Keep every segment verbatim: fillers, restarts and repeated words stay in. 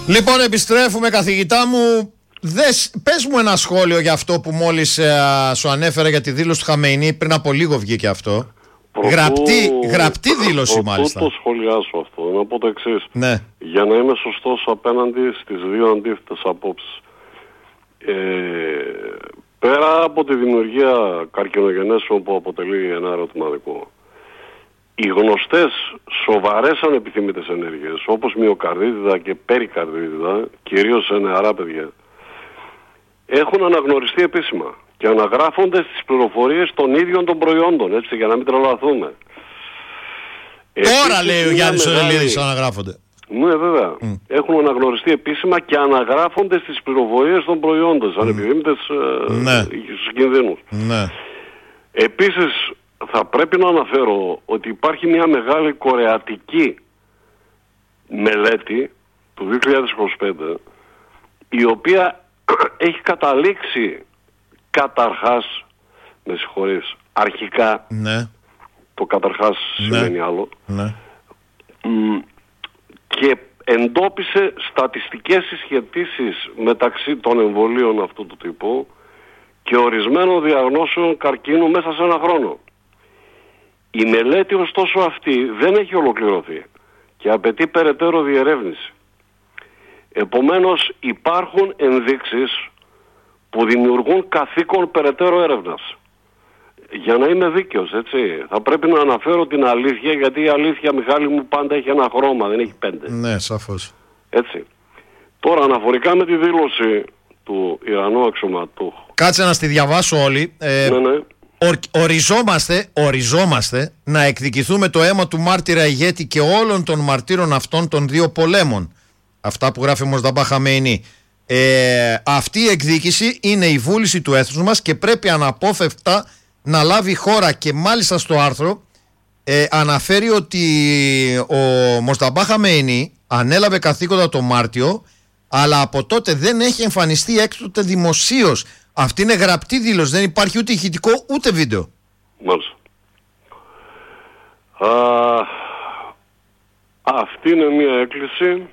Λοιπόν, επιστρέφουμε, καθηγητά μου. Δες, πες μου ένα σχόλιο για αυτό που μόλις ε, σου ανέφερα για τη δήλωση του Χαμεϊνί. Πριν από λίγο βγήκε αυτό. Προτού, γραπτή, γραπτή δήλωση προτού μάλιστα. το σχολιάσω αυτό, να πω το εξής. Ναι. Για να είμαι σωστός απέναντι στις δύο αντίθετες απόψεις. Ε, πέρα από τη δημιουργία καρκινογενέσεων που αποτελεί ένα ερωτηματικό, οι γνωστές σοβαρές ανεπιθύμητες ενέργειες, όπως μυοκαρδίτιδα και περικαρδίτιδα, κυρίως σε νεαρά παιδιά, έχουν αναγνωριστεί επίσημα και αναγράφονται στις πληροφορίες των ίδιων των προϊόντων, έτσι, για να μην τρελαθούμε. Τώρα λέει ο Γιάννης μεγάλη... Ορελίδης αναγράφονται. Ναι, βέβαια. Mm. Έχουν αναγνωριστεί επίσημα και αναγράφονται στις πληροφορίες των προϊόντων, mm. ανεπιθύμητες ναι. ε, κινδύνους. Ναι. Επίσης, θα πρέπει να αναφέρω ότι υπάρχει μια μεγάλη κορεατική μελέτη του δύο χιλιάδες είκοσι πέντε, η οποία έχει καταλήξει καταρχάς, με συγχωρείς, αρχικά, ναι. το καταρχάς ναι. σημαίνει άλλο, ναι. μ, και εντόπισε στατιστικές συσχετίσεις μεταξύ των εμβολίων αυτού του τύπου και ορισμένων διαγνώσεων καρκίνου μέσα σε ένα χρόνο. Η μελέτη ωστόσο αυτή δεν έχει ολοκληρωθεί και απαιτεί περαιτέρω διερεύνηση. Επομένως υπάρχουν ενδείξεις που δημιουργούν καθήκον περαιτέρω έρευνας. Για να είμαι δίκαιος, έτσι, θα πρέπει να αναφέρω την αλήθεια, γιατί η αλήθεια, Μιχάλη μου, πάντα έχει ένα χρώμα, δεν έχει πέντε. Ναι, σαφώς. Έτσι. Τώρα, αναφορικά με τη δήλωση του Ιρανού αξιωματούχου. Κάτσε να στη διαβάσω όλοι. Ε, ναι, ναι. Οριζόμαστε, οριζόμαστε να εκδικηθούμε το αίμα του μάρτυρα ηγέτη και όλων των μαρτύρων αυτών των δύο πολέμων. Αυτά που γράφει ο Μοσταμπά Χαμεϊνί. Ε, αυτή η εκδίκηση είναι η βούληση του έθνους μας και πρέπει αναπόφευκτα να λάβει χώρα, και μάλιστα στο άρθρο ε, αναφέρει ότι ο Μοσταμπά Χαμεϊνί ανέλαβε καθήκοντα το Μάρτιο, αλλά από τότε δεν έχει εμφανιστεί έκτοτε δημοσίως. Αυτή είναι γραπτή δήλωση, δεν υπάρχει ούτε ηχητικό ούτε βίντεο. Μάλιστα. Α, αυτή είναι μια έκκληση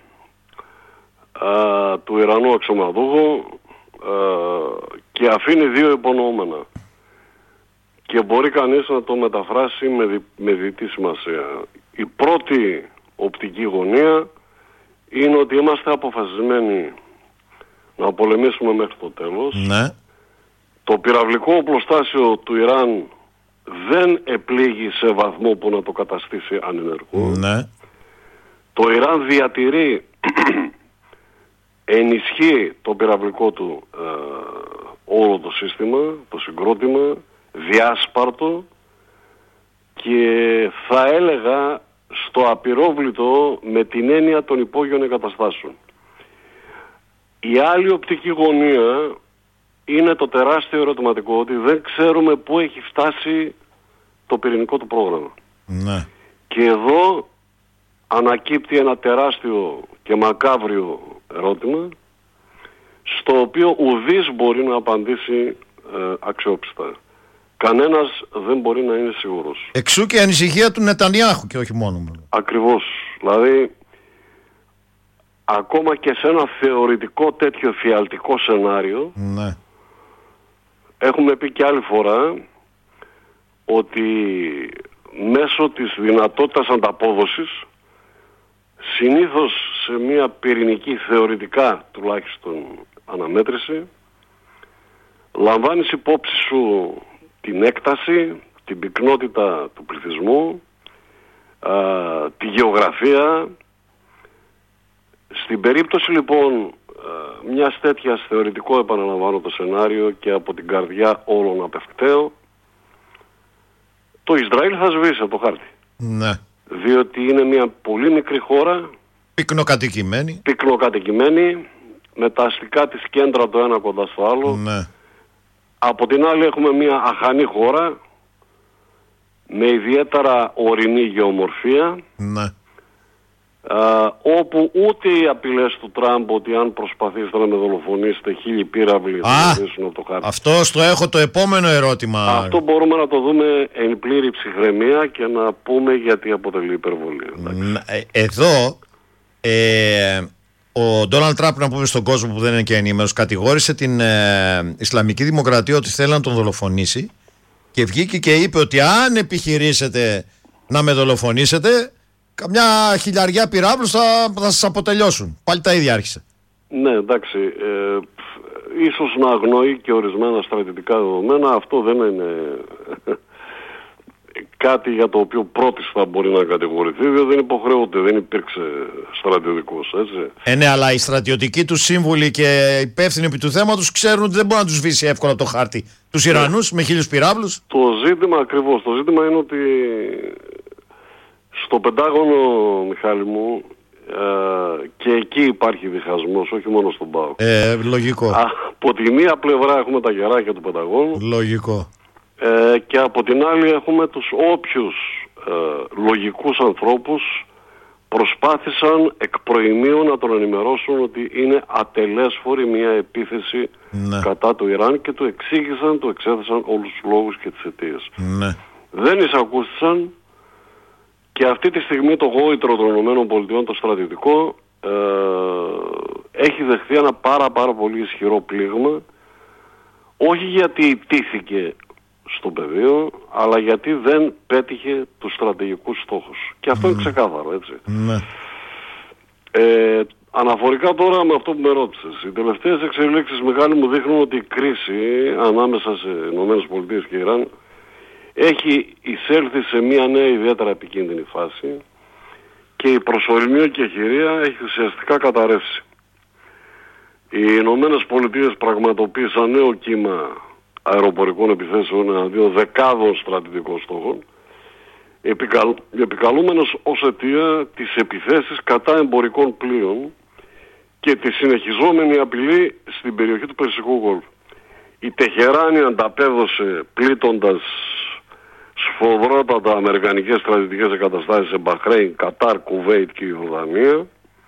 α, του Ιρανού αξιωματούχου και αφήνει δύο υπονοούμενα. Και μπορεί κανείς να το μεταφράσει με, δι, με διτή σημασία. Η πρώτη οπτική γωνία είναι ότι είμαστε αποφασισμένοι να πολεμήσουμε μέχρι το τέλος. Ναι. Το πυραυλικό οπλοστάσιο του Ιράν δεν επλήγει σε βαθμό που να το καταστήσει ανενεργό. Ναι. Το Ιράν διατηρεί, ενισχύει το πυραυλικό του ε, όλο το σύστημα, το συγκρότημα, διάσπαρτο, και θα έλεγα στο απειρόβλητο με την έννοια των υπόγειων εγκαταστάσεων. Η άλλη οπτική γωνία είναι το τεράστιο ερωτηματικό ότι δεν ξέρουμε πού έχει φτάσει το πυρηνικό του πρόγραμμα. Ναι. Και εδώ ανακύπτει ένα τεράστιο και μακάβριο ερώτημα, στο οποίο ουδής μπορεί να απαντήσει ε, αξιόπιστα. Κανένας δεν μπορεί να είναι σίγουρος. Εξού και η ανησυχία του Νετανιάχου και όχι μόνο. Ακριβώς. Δηλαδή, ακόμα και σε ένα θεωρητικό τέτοιο φιαλτικό σενάριο, ναι, έχουμε πει και άλλη φορά ότι μέσω της δυνατότητας ανταπόδοσης, συνήθως σε μια πυρηνική θεωρητικά τουλάχιστον αναμέτρηση, λαμβάνεις υπόψη σου την έκταση, την πυκνότητα του πληθυσμού, α, τη γεωγραφία. Στην περίπτωση λοιπόν μιας τέτοιας, θεωρητικό επαναλαμβάνω το σενάριο και από την καρδιά όλων απευκταίο, το Ισραήλ θα σβήσει από το χάρτη. Ναι. Διότι είναι μια πολύ μικρή χώρα, πυκνοκατοικημένη, πυκνοκατοικημένη, με τα αστικά της κέντρα το ένα κοντά στο άλλο. Ναι. Από την άλλη έχουμε μια αχανή χώρα με ιδιαίτερα ορεινή γεωμορφία. Ναι. Uh, όπου ούτε οι απειλές του Τραμπ ότι αν προσπαθήσετε να με δολοφονήσετε χίλιοι πύραυλοι θα ζήσουν από το χάρτη. Αυτό το έχω το επόμενο ερώτημα. Αυτό μπορούμε να το δούμε εν πλήρη ψυχραιμία και να πούμε γιατί αποτελεί υπερβολή. Εδώ ε, Ο Ντόναλντ Τραμπ, να πούμε στον κόσμο που δεν είναι και ενήμερος, κατηγόρησε την ε, Ισλαμική Δημοκρατία ότι θέλει να τον δολοφονήσει και βγήκε και είπε ότι αν επιχειρήσετε να με δολοφονήσετε, καμιά χιλιαριά πυράβλους θα, θα σας αποτελειώσουν. Πάλι τα ίδια άρχισε. Ναι, εντάξει. Ε, ίσως να αγνοεί και ορισμένα στρατιωτικά δεδομένα. Αυτό δεν είναι κάτι για το οποίο πρώτης θα μπορεί να κατηγορηθεί, διότι δεν υποχρεώται, δεν υπήρξε στρατιωτικός, έτσι. Ε, ναι, αλλά οι στρατιωτικοί τους σύμβουλοι και υπεύθυνοι επί του θέματος ξέρουν ότι δεν μπορεί να τους σβήσει εύκολα το χάρτη. Τους Ιρανούς με χίλιους πυράβλους. Το ζήτημα ακριβώς, το ζήτημα είναι ότι στο Πεντάγωνο, Μιχάλη μου, ε, και εκεί υπάρχει διχασμός, όχι μόνο στον ΠΑΟΚ. Ε, λογικό. Α, από τη μία πλευρά έχουμε τα γεράκια του Πενταγώνου. Λογικό. Ε, και από την άλλη έχουμε τους όποιους ε, λογικούς ανθρώπους προσπάθησαν εκ προημίου να τον ενημερώσουν ότι είναι ατελέσφορη μια επίθεση ναι. κατά του Ιράν και του εξήγησαν, του εξέθεσαν όλους τους λόγους και τις αιτίες. Ναι. Δεν εισακούστησαν και αυτή τη στιγμή το γόητρο των ΗΠΑ, το στρατιωτικό, ε, έχει δεχθεί ένα πάρα πάρα πολύ ισχυρό πλήγμα, όχι γιατί ιτήθηκε στο πεδίο, αλλά γιατί δεν πέτυχε τους στρατηγικούς στόχους. Και αυτό mm. είναι ξεκάθαρο, έτσι. Mm. Ε, αναφορικά τώρα με αυτό που με ρώτησες, οι τελευταίες εξελίξεις, Μεγάλη μου, δείχνουν ότι η κρίση ανάμεσα σε ΗΠΑ και Ιράν έχει εισέλθει σε μια νέα ιδιαίτερα επικίνδυνη φάση και η προσωρινή εκεχηρία έχει ουσιαστικά καταρρεύσει. Οι ΗΠΑ πραγματοποίησαν νέο κύμα αεροπορικών επιθέσεων εναντίον δεκάδων στρατιωτικών στόχων, επικαλ, επικαλούμενος ως αιτία τις επιθέσεις κατά εμπορικών πλοίων και τη συνεχιζόμενη απειλή στην περιοχή του Περσικού Γόλφου. Η Τεχεράνη ανταπέδωσε πλήττοντας σφοδρότατα αμερικανικές στρατιωτικές εγκαταστάσεις σε Μπαχρέιν, Κατάρ, Κουβέιτ και Ιορδανία.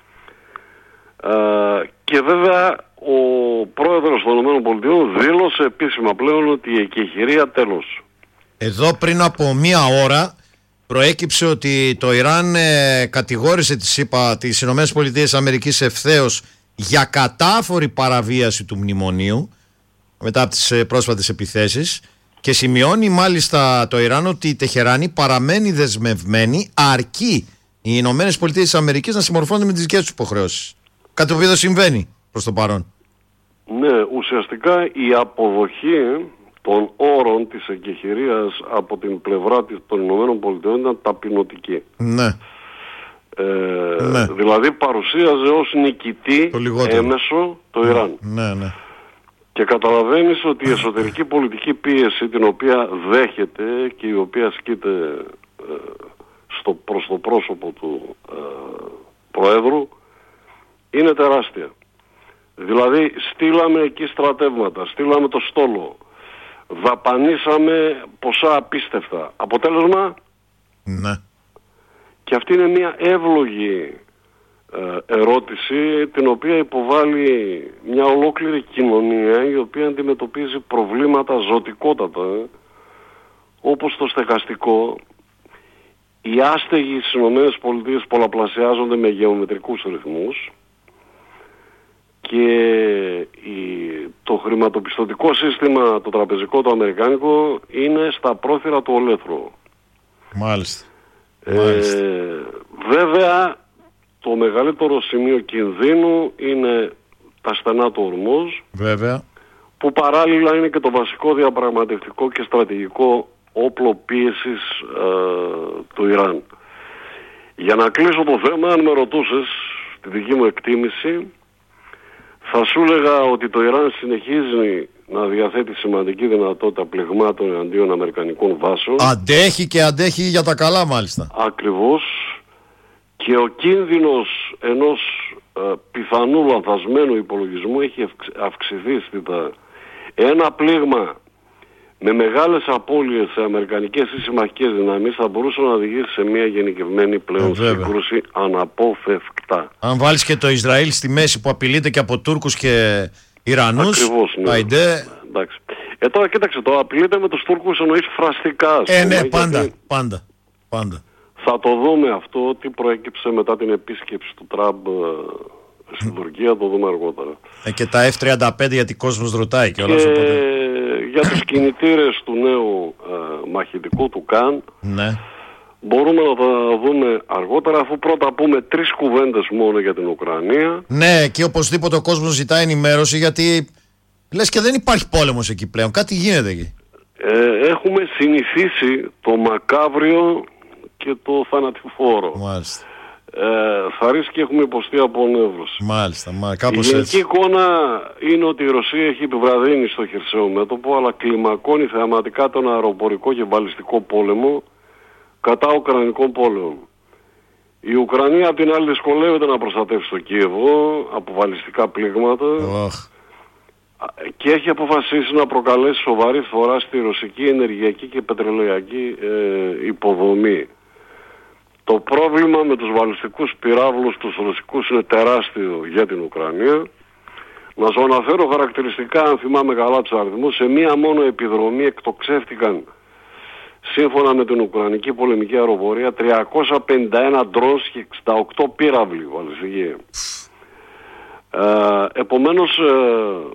Ε, και βέβαια ο πρόεδρος των ΗΠΑ δήλωσε επίσημα πλέον ότι η εκεχηρία τέλος. Εδώ πριν από μία ώρα προέκυψε ότι το Ιράν ε, κατηγόρησε τις, είπα, τις ΗΠΑ ευθέως για κατάφορη παραβίαση του μνημονίου μετά από τις ε, πρόσφατες επιθέσεις και σημειώνει μάλιστα το Ιράν ότι η Τεχεράνη παραμένει δεσμευμένη αρκεί οι ΗΠΑ να συμμορφώνονται με τις δικές τους υποχρεώσεις. Κάτι το οποίο δεν συμβαίνει προς το παρόν. Ναι, ουσιαστικά η αποδοχή των όρων της εκεχηρίας από την πλευρά των ΗΠΑ ήταν ταπεινωτική. Ναι. Ε, ναι. Δηλαδή παρουσίαζε ως νικητή έμεσο το Ιράν. Ναι, ναι. Και καταλαβαίνεις ότι η εσωτερική πολιτική πίεση την οποία δέχεται και η οποία ασκείται ε, στο, προς το πρόσωπο του ε, Προέδρου είναι τεράστια. Δηλαδή στείλαμε εκεί στρατεύματα, στείλαμε το στόλο, δαπανίσαμε ποσά απίστευτα. Αποτέλεσμα, ναι. Και αυτή είναι μια εύλογη ε, ερώτηση την οποία υποβάλλει μια ολόκληρη κοινωνία η οποία αντιμετωπίζει προβλήματα ζωτικότατα ε, όπως το στεγαστικό. Οι άστεγοι στις ΗΠΑ πολλαπλασιάζονται με γεωμετρικούς ρυθμούς και η, το χρηματοπιστωτικό σύστημα, το τραπεζικό, το αμερικάνικο είναι στα πρόθυρα του ολέθρου. Μάλιστα. Ε, Μάλιστα. Βέβαια το μεγαλύτερο σημείο κινδύνου είναι τα στενά του Ορμούζ, βέβαια, που παράλληλα είναι και το βασικό διαπραγματευτικό και στρατηγικό όπλο πίεσης ε, του Ιράν. Για να κλείσω το θέμα, αν με ρωτούσες τη δική μου εκτίμηση, θα σου έλεγα ότι το Ιράν συνεχίζει να διαθέτει σημαντική δυνατότητα πληγμάτων εναντίον αμερικανικών βάσεων. Αντέχει και αντέχει για τα καλά μάλιστα. Ακριβώς. Και ο κίνδυνος ενός ε, πιθανού λανθασμένου υπολογισμού έχει αυξηθεί αισθητά. Ένα πλήγμα με μεγάλες απώλειες σε αμερικανικές ή συμμαχικές δυνάμεις θα μπορούσε να οδηγήσει σε μια γενικευμένη πλέον ε, σύγκρουση αναπόφευκτα. Αν βάλεις και το Ισραήλ στη μέση που απειλείται και από Τούρκους και Ιρανούς. Ακριβώς, ναι. Αϊντε... Εντάξει. Ε, τώρα κοίταξε, το απειλείται με τους Τούρκους εννοείς φραστικά. Ε, ναι, πάντα, γιατί... πάντα, πάντα. Θα το δούμε αυτό, τι προέκυψε μετά την επίσκεψη του Τραμπ στην Τουρκία, το δούμε αργότερα. Ε, και τα εφ τριάντα πέντε γιατί κόσμος ρωτάει και κιόλας. Οπότε... για τους κινητήρες του νέου ε, μαχητικού του Καν, ναι. μπορούμε να τα δούμε αργότερα, αφού πρώτα πούμε τρεις κουβέντες μόνο για την Ουκρανία. Ναι, και οπωσδήποτε ο κόσμος ζητάει ενημέρωση, γιατί λες και δεν υπάρχει πόλεμος εκεί πλέον. Κάτι γίνεται εκεί. Ε, έχουμε συνηθίσει το μακάβριο και το θανατηφόρο. Μάλιστα. Ε, θα ρίσκει έχουμε υποστεί από νεύρωση. Μάλιστα, μα, κάπως η γενική έτσι. εικόνα είναι ότι η Ρωσία έχει επιβραδύνει στο χερσαίο μέτωπο, αλλά κλιμακώνει θεαματικά τον αεροπορικό και βαλιστικό πόλεμο κατά ουκρανικών πόλεων. Η Ουκρανία απ' την άλλη δυσκολεύεται να προστατεύσει το Κίεβο από βαλιστικά πλήγματα Oh. και έχει αποφασίσει να προκαλέσει σοβαρή φθορά στη ρωσική ενεργειακή και πετρελαϊκή ε, υποδομή. Το πρόβλημα με τους βαλιστικούς πυράβλους τους ρωσικούς είναι τεράστιο για την Ουκρανία. Να σου αναφέρω χαρακτηριστικά, αν θυμάμαι καλά τους αριθμούς, σε μία μόνο επιδρομή εκτοξεύτηκαν, σύμφωνα με την Ουκρανική πολεμική αεροπορία, τριακόσια πενήντα ένα ντρόνς και εξήντα οκτώ πύραυλοι βαλιστικοί. Ε, επομένως, ε,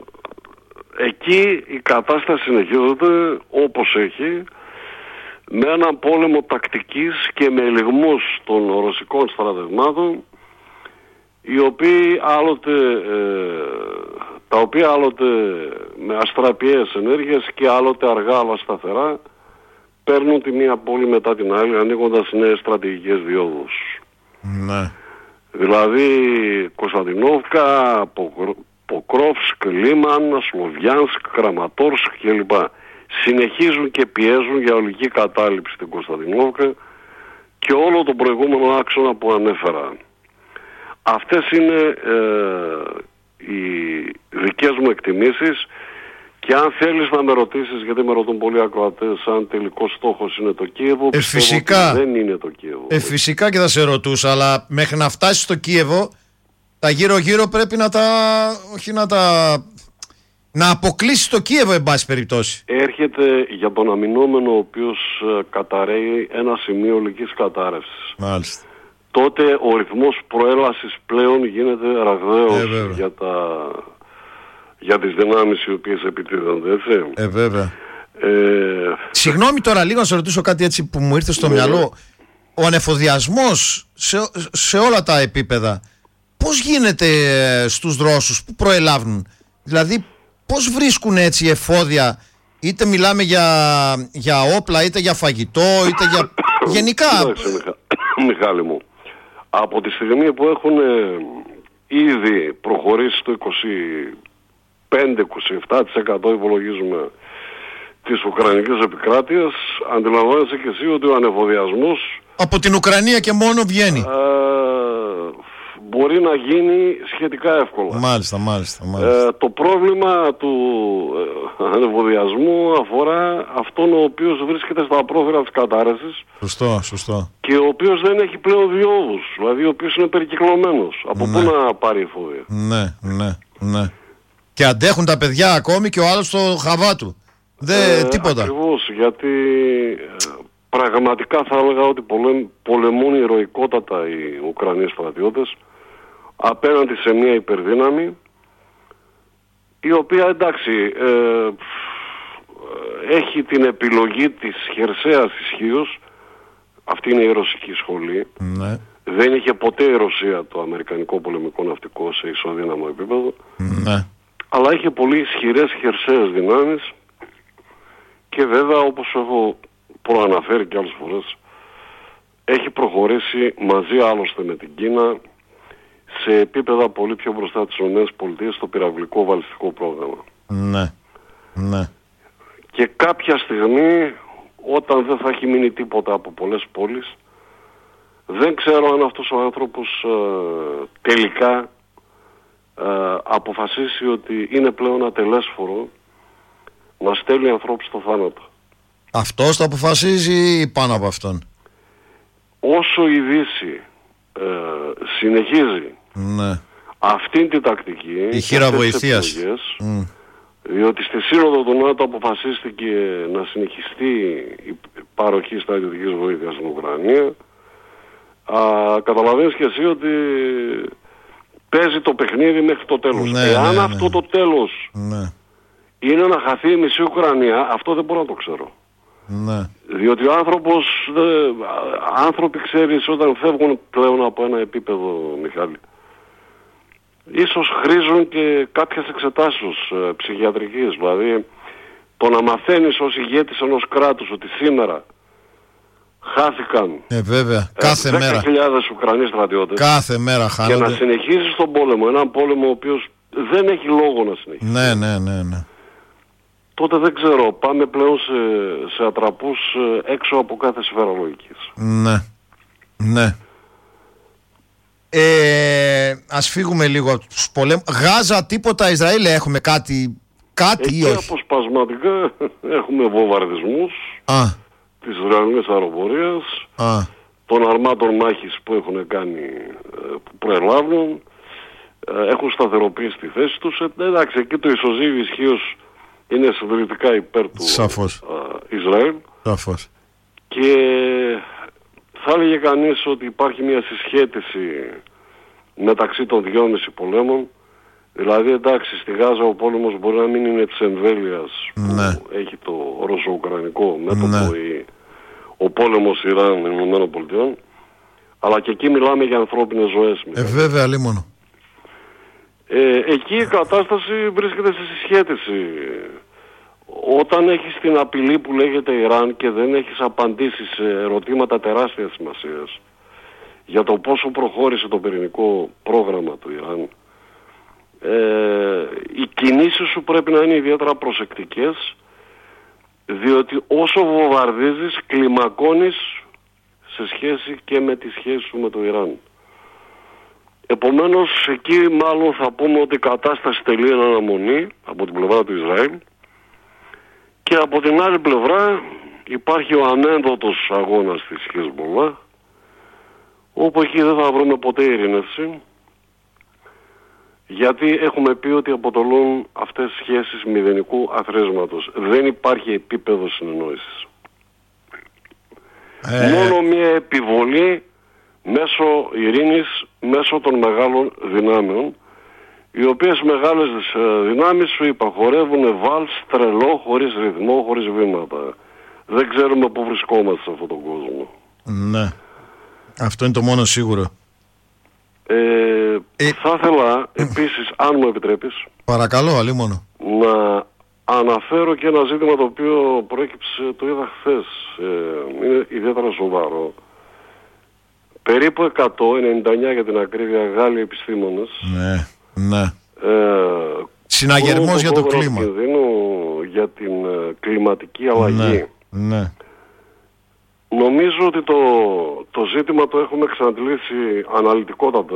εκεί η κατάσταση συνεχίζεται όπως έχει, με έναν πόλεμο τακτικής και με ελιγμούς των ρωσικών στρατευμάτων, οι οποίοι άλλοτε, ε, τα οποία άλλοτε με αστραπιαίες ενέργειες και άλλοτε αργά αλλά σταθερά παίρνουν τη μία πόλη μετά την άλλη, ανοίγοντας νέες στρατηγικές διόδους. Ναι. Δηλαδή Κωνσταντινόβκα, Ποκρόφσκ, Λίμαν, Σλοβιάνσκ, Κραματόρσκ κλπ. Συνεχίζουν και πιέζουν για ολική κατάληψη στην Κωνσταντινόβκα και όλο τον προηγούμενο άξονα που ανέφερα. Αυτές είναι ε, οι δικές μου εκτιμήσεις, και αν θέλεις να με ρωτήσεις, γιατί με ρωτούν πολλοί ακροατές, αν τελικός στόχος είναι το Κίεβο, ε, φυσικά. δεν είναι το Κίεβο. Ε, φυσικά και θα σε ρωτούσα, αλλά μέχρι να φτάσεις στο Κίεβο, τα γύρω-γύρω πρέπει να τα... όχι να τα... να αποκλείσει το Κίεβο, εν πάση περιπτώσει. Έρχεται για τον αμυνόμενο ο οποίος ε, καταραίει ένα σημείο ολικής κατάρρευσης. Μάλιστα. Τότε ο ρυθμός προέλασης πλέον γίνεται ραγδαίος ε, για, τα, για τις δυνάμεις οι οποίες επιτίθενται, έτσι. Ε, βέβαια. Ε, Συγγνώμη τώρα λίγο να σε ρωτήσω κάτι έτσι που μου ήρθε στο ναι. μυαλό. Ο ανεφοδιασμός σε, σε όλα τα επίπεδα, πώς γίνεται στους Ρώσους που προελάβουν? Δηλαδή πώς βρίσκουν έτσι εφόδια, είτε μιλάμε για, για όπλα, είτε για φαγητό, είτε για... γενικά. Κοιτάξτε, Μιχα... Μιχάλη μου, από τη στιγμή που έχουν ε, ήδη προχωρήσει στο είκοσι πέντε με είκοσι επτά τοις εκατό υπολογίζουμε της Ουκρανικής επικράτειας, αντιλαμβάνεσαι και εσύ ότι ο ανεφοδιασμός από την Ουκρανία και μόνο βγαίνει. Ε, μπορεί να γίνει σχετικά εύκολα. Μάλιστα, μάλιστα, μάλιστα. Ε, το πρόβλημα του ε, ανεφοδιασμού αφορά αυτόν ο οποίος βρίσκεται στα πρόθυρα της κατάρρευσης. Σωστό, σωστό. Και ο οποίος δεν έχει πλέον διόδους, δηλαδή ο οποίος είναι περικυκλωμένος. Από ναι. πού να πάρει εφόδια? Ναι, ναι, ναι. Και αντέχουν τα παιδιά ακόμη και ο άλλος στο χαβά του. Δεν, ε, τίποτα. Ακριβώς, γιατί ε, πραγματικά θα έλεγα ότι πολεμ, πολεμούν ηρωικότατα οι Ουκρανοί στρατιώτες απέναντι σε μια υπερδύναμη, η οποία, εντάξει, ε, έχει την επιλογή της χερσαίας ισχύως. Αυτή είναι η ρωσική σχολή. Ναι. Δεν είχε ποτέ η Ρωσία το αμερικανικό πολεμικό ναυτικό σε ισοδύναμο επίπεδο. Ναι. Αλλά είχε πολύ ισχυρές χερσαίες δυνάμεις και βέβαια, όπως έχω προαναφέρει και άλλες φορές, έχει προχωρήσει μαζί άλλωστε με την Κίνα σε επίπεδα πολύ πιο μπροστά της ΗΠΑ στο πυραυλικό βαλιστικό πρόγραμμα. Ναι, ναι. Και κάποια στιγμή, όταν δεν θα έχει μείνει τίποτα από πολλές πόλεις, δεν ξέρω αν αυτός ο άνθρωπος ε, τελικά ε, αποφασίσει ότι είναι πλέον ατελέσφορο να στέλνει ανθρώπους στο θάνατο. Αυτός το αποφασίζει ή πάνω από αυτόν? Όσο η Δύση ε, συνεχίζει ναι. αυτήν την τακτική, η χείρα βοηθείας, mm. διότι στη Σύνοδο του ΝΑΤΟ αποφασίστηκε να συνεχιστεί η παροχή στρατιωτικής βοήθειας στην Ουκρανία, α, καταλαβαίνεις και εσύ ότι παίζει το παιχνίδι μέχρι το τέλος. Ναι, Εάν ναι, ναι. αυτό το τέλος Ναι. είναι να χαθεί η μισή Ουκρανία, αυτό δεν μπορώ να το ξέρω. Ναι. Διότι ο άνθρωπος, δε, άνθρωποι ξέρεις όταν φεύγουν πλέον από ένα επίπεδο, Μιχάλη, ίσως χρήζουν και κάποιες εξετάσεις ε, ψυχιατρικής. Δηλαδή το να μαθαίνεις ως ηγέτης ενός κράτους ότι σήμερα χάθηκαν Ε, βέβαια. ε, Κάθε μέρα. δέκα χιλιάδες Ουκρανοί στρατιώτες Κάθε μέρα και χάνονται. να συνεχίσεις τον πόλεμο, έναν πόλεμο ο οποίος δεν έχει λόγο να συνεχίσει. Ναι, ναι, ναι, ναι. Τότε δεν ξέρω, πάμε πλέον σε, σε ατραπούς ε, έξω από κάθε σφαίρα λογικής. Ναι. Ναι. Ε, ας φύγουμε λίγο από τους πολέμους. Γάζα, τίποτα, Ισραήλ, έχουμε κάτι, κάτι Εκεί ή όχι? αποσπασματικά έχουμε βομβαρδισμούς Α, της Ισραηλινής αεροπορίας, α, των αρμάτων μάχης που έχουν κάνει, ε, που προελάβουν, ε, έχουν σταθεροποιήσει τη θέση τους. Ε, εντάξει, εκεί το ισοζύγιο ισχύως είναι συντηρητικά υπέρ του Σαφώς. ε, Ισραήλ σαφώς. και θα έλεγε κανείς ότι υπάρχει μια συσχέτιση μεταξύ των δυόμιση πολέμων. Δηλαδή εντάξει, στη Γάζα ο πόλεμος μπορεί να μην είναι της εμβέλειας Ναι. που έχει το ρωσο-ουκρανικό μέτωπο Ναι. ή ο πόλεμος Ιράν-ΗΠΑ, αλλά και εκεί μιλάμε για ανθρώπινες ζωές. Ε, βέβαια, λίμωνο. Ε, εκεί η κατάσταση βρίσκεται σε συσχέτιση. Όταν έχεις την απειλή που λέγεται Ιράν και δεν έχεις απαντήσει σε ερωτήματα τεράστιας σημασίας για το πόσο προχώρησε το πυρηνικό πρόγραμμα του Ιράν, ε, οι κινήσεις σου πρέπει να είναι ιδιαίτερα προσεκτικές, διότι όσο βομβαρδίζεις κλιμακώνεις σε σχέση και με τη σχέση σου με το Ιράν. Επομένως εκεί μάλλον θα πούμε ότι η κατάσταση τελεί εν αναμονή από την πλευρά του Ισραήλ και από την άλλη πλευρά υπάρχει ο ανένδοτος αγώνας της Χεσμολάχ, όπου εκεί δεν θα βρούμε ποτέ ειρήνευση, γιατί έχουμε πει ότι αποτελούν αυτές τις σχέσεις μηδενικού αθροίσματος. Δεν υπάρχει επίπεδο συνεννόησης. Ε... Μόνο μια επιβολή μέσω ειρήνης, μέσω των μεγάλων δυνάμεων, οι οποίες μεγάλες δυνάμεις σου υπαχωρεύουν βάλς, τρελό, χωρίς ρυθμό, χωρίς βήματα. Δεν ξέρουμε πού βρισκόμαστε σε αυτόν τον κόσμο. Ναι. Αυτό είναι το μόνο σίγουρο. Ε, ε... Θα ήθελα επίσης, αν μου επιτρέπεις, παρακαλώ, αλίμονο, να αναφέρω και ένα ζήτημα το οποίο προέκυψε, το είδα χθες, ε, είναι ιδιαίτερα σοβαρό. Περίπου εκατό ενενήντα εννιά για την ακρίβεια Γάλλοι επιστήμονες, ναι, ναι. Ε, συναγερμός για το κλίμα, για την ε, κλιματική αλλαγή. Ναι, ναι. Νομίζω ότι το, το ζήτημα το έχουμε εξαντλήσει αναλυτικότατα.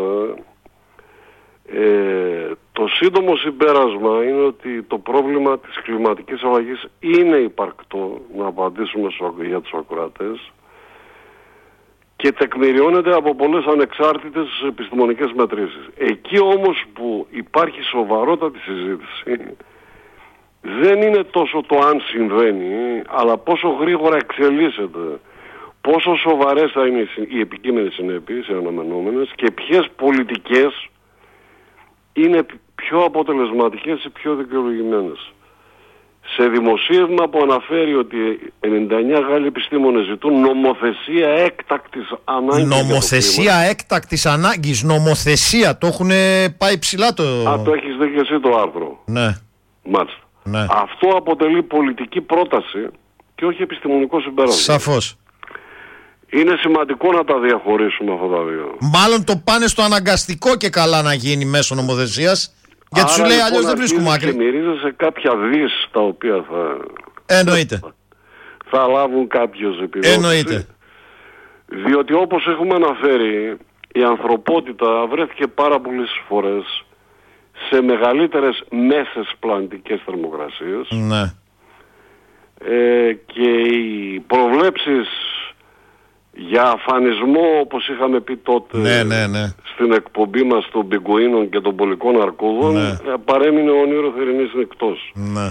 Ε, το σύντομο συμπέρασμα είναι ότι το πρόβλημα της κλιματικής αλλαγής είναι υπαρκτό, να απαντήσουμε για τους ακροατές, και τεκμηριώνεται από πολλές ανεξάρτητες επιστημονικές μετρήσεις. Εκεί όμως που υπάρχει σοβαρότατη συζήτηση δεν είναι τόσο το αν συμβαίνει, αλλά πόσο γρήγορα εξελίσσεται, πόσο σοβαρές θα είναι οι επικείμενες συνέπειες, οι αναμενόμενες, και ποιες πολιτικές είναι πιο αποτελεσματικές ή πιο δικαιολογημένες. Σε δημοσίευμα που αναφέρει ότι ενενήντα εννιά Γάλλοι επιστήμονες ζητούν νομοθεσία έκτακτης ανάγκης. Νομοθεσία έκτακτης ανάγκης, νομοθεσία, το έχουν πάει ψηλά το... Α, το έχεις δει και εσύ το άρθρο. Ναι. Μάλιστα. Ναι. Αυτό αποτελεί πολιτική πρόταση και όχι επιστημονικό συμπέρασμα. Σαφώς. Είναι σημαντικό να τα διαχωρίσουμε αυτά τα δύο. Μάλλον το πάνε στο αναγκαστικό και καλά να γίνει μέσω νομοθεσίας. Γιατί Άρα, σου λέει λοιπόν, αλλιώς δεν βρίσκουμε άκρη. Και μυρίζεσαι κάποια δις τα οποία θα... Εννοείται. θα λάβουν κάποιος επιδότηση. Εννοείται. Διότι όπως έχουμε αναφέρει, η ανθρωπότητα βρέθηκε πάρα πολλές φορές σε μεγαλύτερες μέσες πλανητικές θερμοκρασίες. Ναι. Ε, και οι προβλέψεις για αφανισμό, όπως είχαμε πει τότε, ναι, ναι, ναι, στην εκπομπή μας των πιγκουίνων και των πολικών αρκούδων, ναι, παρέμεινε όνειρο θερινής εκτός. Ναι.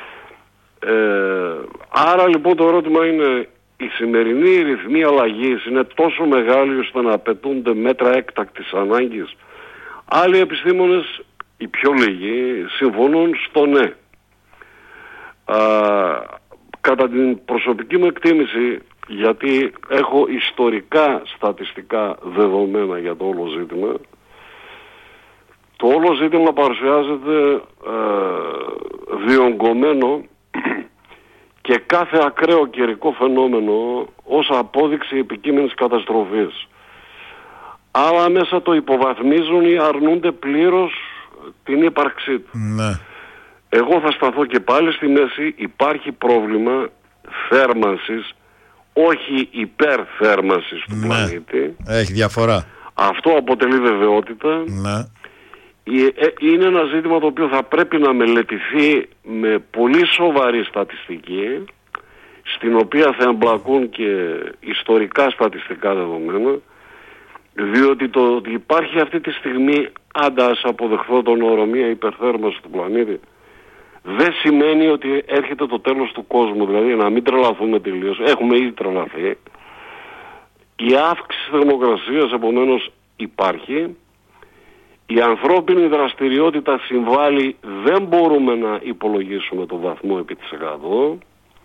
Ε, άρα λοιπόν το ερώτημα είναι, η σημερινή ρυθμή αλλαγής είναι τόσο μεγάλη ώστε να απαιτούνται μέτρα έκτακτης ανάγκης, Άλλοι επιστήμονες, οι πιο λίγοι, συμφωνούν στο ναι. Α, κατά την προσωπική μου εκτίμηση, γιατί έχω ιστορικά στατιστικά δεδομένα για το όλο ζήτημα, το όλο ζήτημα παρουσιάζεται ε, διονγκωμένο και κάθε ακραίο καιρικό φαινόμενο ως απόδειξη επικείμενης καταστροφής. Άρα μέσα το υποβαθμίζουν ή αρνούνται πλήρως την ύπαρξή του. Ναι. Εγώ θα σταθώ και πάλι στη μέση. Υπάρχει πρόβλημα θέρμανσης, όχι υπερθέρμανσης του ναι. πλανήτη. Έχει διαφορά. Αυτό αποτελεί βεβαιότητα. Ναι. Είναι ένα ζήτημα το οποίο θα πρέπει να μελετηθεί με πολύ σοβαρή στατιστική, στην οποία θα εμπλακούν και ιστορικά στατιστικά δεδομένα, διότι το ότι υπάρχει αυτή τη στιγμή, άντα ας αποδεχθώ τον όρο, μια υπερθέρμανση του πλανήτη, δεν σημαίνει ότι έρχεται το τέλος του κόσμου. Δηλαδή να μην τρελαθούμε τελείως. Έχουμε ήδη τρελαθεί. Η αύξηση της θερμοκρασίας επομένως υπάρχει. Η ανθρώπινη δραστηριότητα συμβάλλει, δεν μπορούμε να υπολογίσουμε το βαθμό επί της εκατό,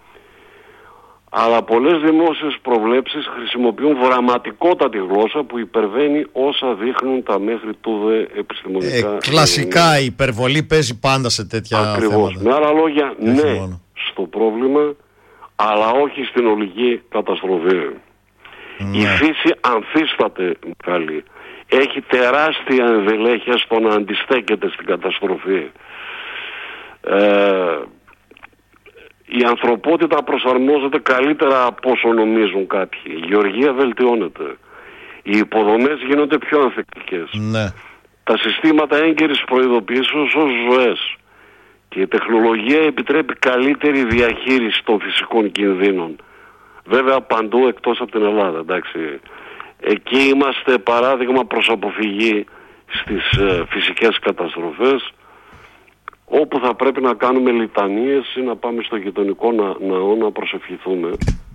αλλά πολλές δημόσιες προβλέψεις χρησιμοποιούν δραματικότατη γλώσσα που υπερβαίνει όσα δείχνουν τα μέχρι τούδε επιστημονικά. Ε, κλασικά η υπερβολή παίζει πάντα σε τέτοια Ακριβώς. θέματα. Με άλλα λόγια, όχι ναι μόνο στο πρόβλημα, αλλά όχι στην ολική καταστροφή. Ναι. Η φύση ανθίσταται, Μιχάλη. Έχει τεράστια ενδελέχεια στο να αντιστέκεται στην καταστροφή. Ε, η ανθρωπότητα προσαρμόζεται καλύτερα από όσο νομίζουν κάποιοι. Η γεωργία βελτιώνεται. Οι υποδομές γίνονται πιο ανθεκτικές. Ναι. Τα συστήματα έγκαιρης προειδοποιήσεως ως ζωές. Και η τεχνολογία επιτρέπει καλύτερη διαχείριση των φυσικών κινδύνων. Βέβαια παντού εκτός από την Ελλάδα, εντάξει. Εκεί είμαστε παράδειγμα προς αποφυγή στις ε, φυσικές καταστροφές, όπου θα πρέπει να κάνουμε λιτανίες ή να πάμε στο γειτονικό να, ναό να προσευχηθούμε.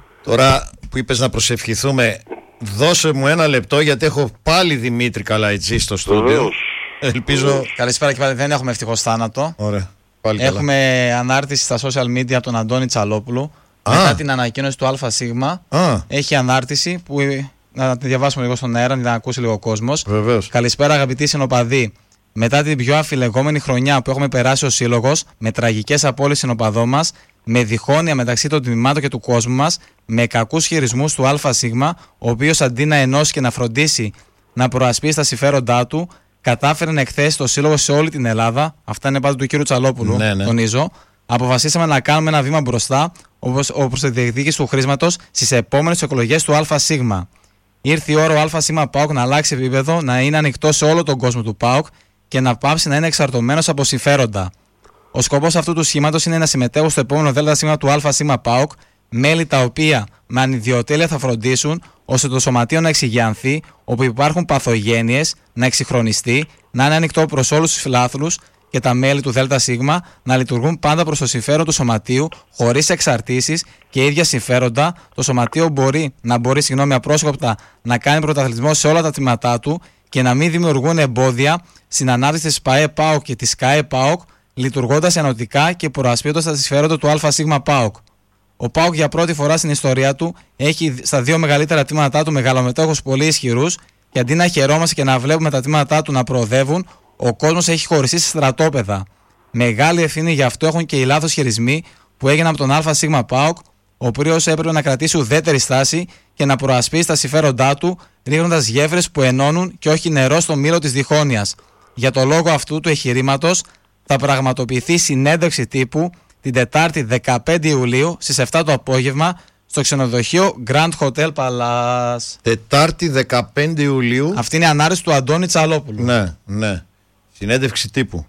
Τώρα που είπες να προσευχηθούμε, δώσε μου ένα λεπτό, γιατί έχω πάλι Δημήτρη Καλαϊτζή στο στούντιο. Ελπίζω. Καλησπέρα και πάλι, δεν έχουμε ευτυχώς θάνατο. Ωραία. Πάλι έχουμε καλά. Ανάρτηση στα social media από τον Αντώνη Τσαλόπουλου. Α. Μετά την ανακοίνωση του ΑΣ, έχει ανάρτηση που να τη διαβάσουμε λίγο στον αέρα, να την ακούσει λίγο ο κόσμος. Βεβαίως. Καλησπέρα αγαπητοί συνοπαδοί. Μετά την πιο αφιλεγόμενη χρονιά που έχουμε περάσει ως σύλλογος, με τραγικές απώλειες συνοπαδών μας, με διχόνοια μεταξύ των τμήματων και του κόσμου μας, με κακούς χειρισμούς του ΑΣ, ο οποίος αντί να ενώσει και να φροντίσει να προασπίσει τα συμφέροντά του, κατάφερε να εκθέσει το σύλλογο σε όλη την Ελλάδα. Αυτά είναι πάντα του κύριου Τσαλόπουλου, ναι, ναι. τονίζω. Αποφασίσαμε να κάνουμε ένα βήμα μπροστά, όπως προς τη διεκδίκηση του χρήσματος στις επόμενες εκλογές του ΑΣ. Ήρθε η ώρα ο ΑΣ ΠΑΟΚ να αλλάξει επίπεδο, να είναι ανοιχτό σε όλο τον κόσμο του ΠΑΟΚ και να πάψει να είναι εξαρτωμένος από συμφέροντα. Ο σκοπός αυτού του σχήματος είναι να συμμετέχουν στο επόμενο ΔΣ του ΑΣ ΠΑΟΚ μέλη τα οποία με ανιδιοτέλεια θα φροντίσουν ώστε το σωματείο να εξηγιανθεί, όπου υπάρχουν παθογένειες, να εξυγχρονιστεί, να είναι ανοιχτό προς όλους τους φιλάθλους και τα μέλη του ΔΣ να λειτουργούν πάντα προς το συμφέρον του σωματείου, χωρίς εξαρτήσεις και ίδια συμφέροντα. Το σωματείο μπορεί να μπορεί, συγγνώμη, απρόσκοπτα να κάνει πρωταθλητισμό σε όλα τα τμήματά του και να μην δημιουργούν εμπόδια στην ανάπτυξη της ΠΑΕ ΠΑΟΚ και της ΚΑΕ ΠΑΟΚ, λειτουργώντας ενωτικά και προασπίζοντας τα συμφέροντα του ΑΣ ΠΑΟΚ. Ο ΠΑΟΚ για πρώτη φορά στην ιστορία του έχει στα δύο μεγαλύτερα τμήματά του μεγαλομετόχους πολύ ισχυρούς, και αντί να χαιρόμαστε και να βλέπουμε τα τμήματά του να προοδεύουν, ο κόσμος έχει χωριστεί σε στρατόπεδα. Μεγάλη ευθύνη γι' αυτό έχουν και οι λάθος χειρισμοί που έγιναν από τον ΑΣ ΠΑΟΚ, ο οποίος έπρεπε να κρατήσει ουδέτερη στάση και να προασπίσει τα συμφέροντά του, ρίχνοντας γέφυρες που ενώνουν και όχι νερό στο μήλο της διχόνοιας. Για το λόγο αυτού του εγχειρήματος θα πραγματοποιηθεί συνέντευξη τύπου την Τετάρτη δεκαπέντε Ιουλίου στις επτά το απόγευμα στο ξενοδοχείο Grand Hotel Palace. Τετάρτη δεκαπέντε Ιουλίου. Αυτή είναι η ανάρτηση του Αντώνη Τσαλόπουλου. Ναι, ναι. Συνέντευξη τύπου.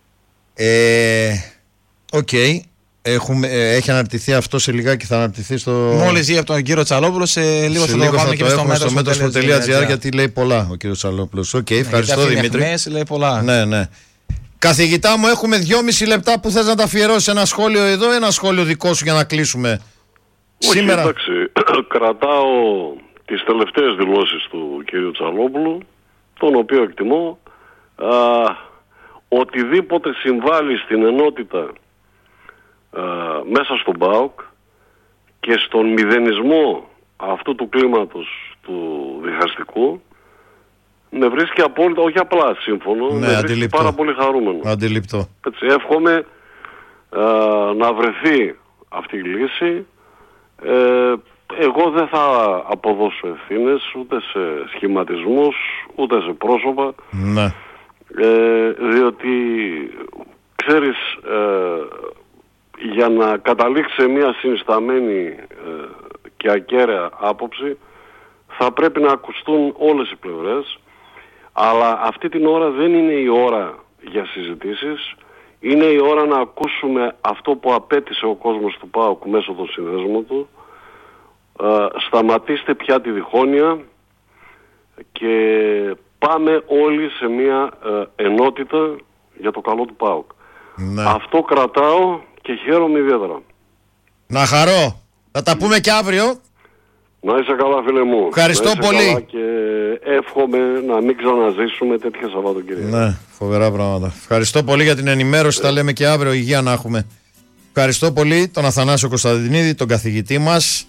Ε, Οκ. Okay. Έχουμε, ε, έχει αναρτηθεί αυτό σε λιγάκι, θα αναρτηθεί στο. Μόλις βγει από τον κύριο Τσαλόπουλο, σε λίγο σε θα λίγο το πάμε θα και το στο μέτρος.gr, γιατί λέει πολλά ο κύριος Τσαλόπουλος. Οκ, okay, ευχαριστώ ναι, Δημήτρη. Εχμές, λέει πολλά. Ναι, ναι. Καθηγητά μου, έχουμε δυόμιση λεπτά που θες να τα αφιερώσεις ένα σχόλιο εδώ, ένα σχόλιο δικό σου για να κλείσουμε. Όχι, Σήμερα. εντάξει, κρατάω τις τελευταίες δηλώσεις του κύριου Τσαλόπουλου, τον οποίο εκτιμώ, α, οτιδήποτε συμβάλλει στην ενότητα α, μέσα στον ΠΑΟΚ και στον μηδενισμό αυτού του κλίματος του διχαστικού με βρίσκει απόλυτα, όχι απλά σύμφωνο, ναι, με βρίσκει αντιληπτό. πάρα πολύ χαρούμενο. Αντιληπτό. Έτσι, εύχομαι α, να βρεθεί αυτή η λύση. Ε, εγώ δεν θα αποδώσω ευθύνες ούτε σε σχηματισμούς ούτε σε πρόσωπα, ναι. ε, διότι ξέρεις, ε, για να καταλήξει σε μια συνισταμένη ε, και ακέραια άποψη θα πρέπει να ακουστούν όλες οι πλευρές, αλλά αυτή την ώρα δεν είναι η ώρα για συζητήσεις, είναι η ώρα να ακούσουμε αυτό που απέτησε ο κόσμος του ΠΑΟΚ μέσω των συνδέσμων του. Uh, σταματήστε πια τη διχόνοια και πάμε όλοι σε μια uh, ενότητα για το καλό του ΠΑΟΚ. Ναι. Αυτό κρατάω και χαίρομαι ιδιαίτερα. Να χαρώ. Θα τα πούμε και αύριο. Να είσαι καλά, φίλε μου. Ευχαριστώ πολύ. Καλά και εύχομαι να μην ξαναζήσουμε τέτοια Σαββατοκύριακα. Ναι, φοβερά πράγματα. Ευχαριστώ πολύ για την ενημέρωση. Ε. Τα λέμε και αύριο. Υγεία να έχουμε. Ευχαριστώ πολύ τον Αθανάσιο Κωνσταντινίδη, τον καθηγητή μας.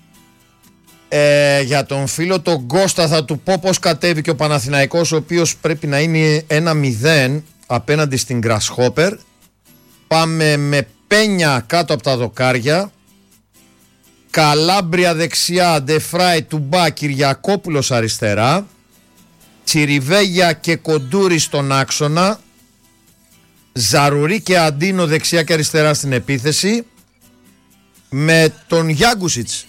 Ε, για τον φίλο τον Κώστα θα του πω πως κατέβηκε ο Παναθηναϊκός, ο οποίος πρέπει να είναι ένα μηδέν απέναντι στην Grasshopper. Πάμε με Πένια κάτω από τα δοκάρια, Καλάμπρια δεξιά, Ντεφράι, Τουμπά, Κυριακόπουλος αριστερά, Τσιριβέγια και Κοντούρη στον άξονα, Ζαρουρί και Αντίνο δεξιά και αριστερά στην επίθεση, με τον Γιάγκουσιτς.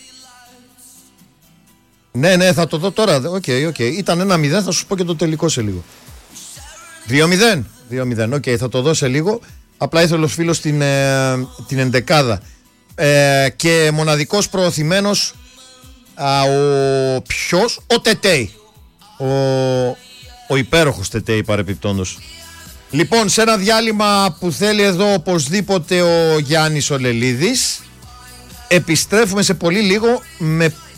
Ναι, ναι, θα το δω τώρα. Οκ, okay, οκ. Okay. Ήταν ένα μηδέν, θα σου πω και το τελικό σε λίγο. δύο μηδέν. δύο μηδέν, οκ, okay, θα το δω σε λίγο. Απλά ήθελε ο φίλος την, ε, την εντεκάδα. Ε, και μοναδικός προωθημένος α, ο ποιος, ο Τετέι. Ο, ο υπέροχος Τετέι παρεπιπτόντος. Λοιπόν, σε ένα διάλειμμα που θέλει εδώ οπωσδήποτε ο Γιάννης ο Λελίδης, επιστρέφουμε σε πολύ λίγο με